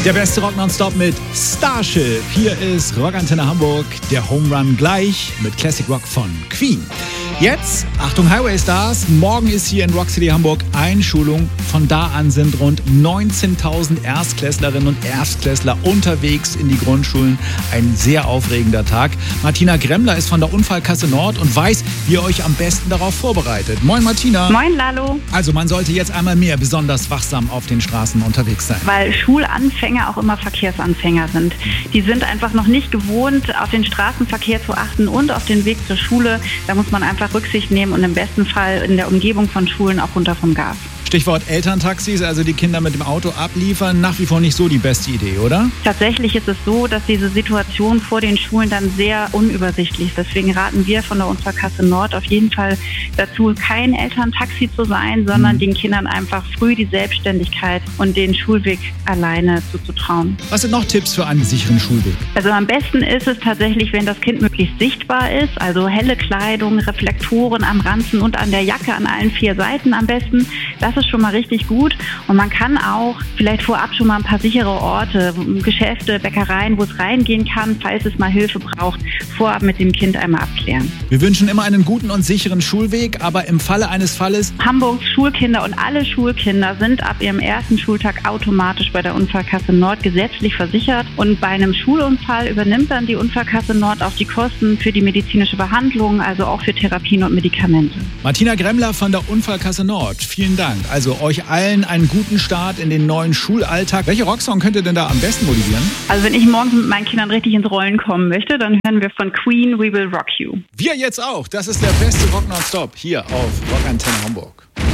Der beste Rock nonstop mit Starship. Hier ist Rockantenne Hamburg, der Home Run gleich mit Classic Rock von Queen. Jetzt, Achtung Highway Stars, morgen ist hier in Rock City Hamburg Einschulung. Von da an sind rund 19.000 Erstklässlerinnen und Erstklässler unterwegs in die Grundschulen. Ein sehr aufregender Tag. Martina Gremmler ist von der Unfallkasse Nord und weiß, wie ihr euch am besten darauf vorbereitet. Moin Martina. Moin Lalo. Also man sollte jetzt einmal mehr besonders wachsam auf den Straßen unterwegs sein. Weil Schulanfänger auch immer Verkehrsanfänger sind. Die sind einfach noch nicht gewohnt, auf den Straßenverkehr zu achten und auf den Weg zur Schule. Da muss man einfach Rücksicht nehmen und im besten Fall in der Umgebung von Schulen auch runter vom Gas. Stichwort Elterntaxis, also die Kinder mit dem Auto abliefern, nach wie vor nicht so die beste Idee, oder? Tatsächlich ist es so, dass diese Situation vor den Schulen dann sehr unübersichtlich ist. Deswegen raten wir von der Unfallkasse Nord auf jeden Fall dazu, kein Elterntaxi zu sein, sondern den Kindern einfach früh die Selbstständigkeit und den Schulweg alleine zuzutrauen. Was sind noch Tipps für einen sicheren Schulweg? Also am besten ist es tatsächlich, wenn das Kind möglichst sichtbar ist, also helle Kleidung, Reflektoren am Ranzen und an der Jacke an allen 4 Seiten am besten. Das ist schon mal richtig gut und man kann auch vielleicht vorab schon mal ein paar sichere Orte, Geschäfte, Bäckereien, wo es reingehen kann, falls es mal Hilfe braucht, vorab mit dem Kind einmal abklären. Wir wünschen immer einen guten und sicheren Schulweg, aber im Falle eines Falles... Hamburgs Schulkinder und alle Schulkinder sind ab ihrem ersten Schultag automatisch bei der Unfallkasse Nord gesetzlich versichert und bei einem Schulunfall übernimmt dann die Unfallkasse Nord auch die Kosten für die medizinische Behandlung, also auch für Therapien und Medikamente. Martina Gremmler von der Unfallkasse Nord, vielen Dank. Also euch allen einen guten Start in den neuen Schulalltag. Welche Rocksong könnt ihr denn da am besten motivieren? Also wenn ich morgens mit meinen Kindern richtig ins Rollen kommen möchte, dann hören wir von Queen We Will Rock You. Wir jetzt auch. Das ist der beste Rock nonstop hier auf Rockantenne Hamburg.